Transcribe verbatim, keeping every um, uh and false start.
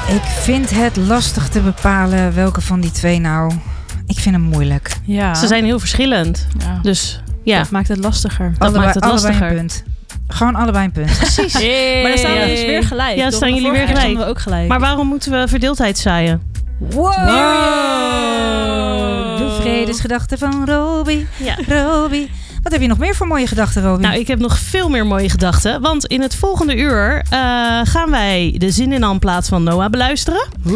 Ik vind het lastig te bepalen welke van die twee nou. Ik vind hem moeilijk. Ja. Ze zijn heel verschillend. Ja. Dus ja. Dat maakt het lastiger. Dat allebei, maakt het lastiger. Allebei een punt. Gewoon allebei een punt. Precies. Hey. Maar dan staan we dus weer gelijk. Ja, dan staan jullie weer gelijk. We ook gelijk. Maar waarom moeten we verdeeldheid zaaien? Wow! wow. De vredesgedachte van Roby. Ja. Roby. Wat heb je nog meer voor mooie gedachten, Roby? Nou, ik heb nog veel meer mooie gedachten. Want in het volgende uur uh, gaan wij de Zin in Amplaat van Noah beluisteren.